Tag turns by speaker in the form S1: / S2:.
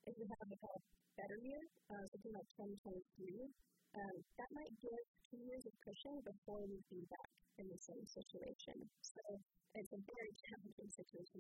S1: if we have a better year, something like 2023, that might give 2 years of cushion before we'd be back in the same situation. So it's a very challenging situation